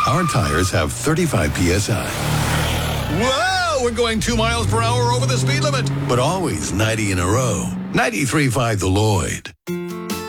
Our tires have 35 PSI. Whoa! We're going 2 miles per hour over the speed limit, but always 90 in a row. 93.5 The Lloyd.